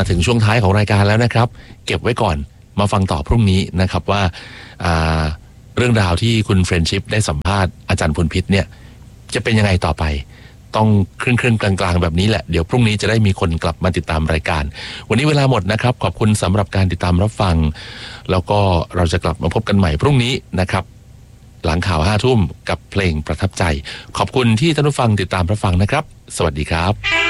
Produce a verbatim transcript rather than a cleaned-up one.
มาถึงช่วงท้ายของรายการแล้วนะครับเก็บไว้ก่อนมาฟังต่อพรุ่งนี้นะครับว่าเรื่องราวที่คุณเฟรนชิพได้สัมภาษณ์อาจารย์พลพิษเนี่ยจะเป็นยังไงต่อไปต้องครึ่งครึ่งกลางๆแบบนี้แหละเดี๋ยวพรุ่งนี้จะได้มีคนกลับมาติดตามรายการวันนี้เวลาหมดนะครับขอบคุณสำหรับการติดตามรับฟังแล้วก็เราจะกลับมาพบกันใหม่พรุ่งนี้นะครับหลังข่าวห้าทุ่มกับเพลงประทับใจขอบคุณที่ท่านผู้ฟังติดตามรับฟังนะครับสวัสดีครับ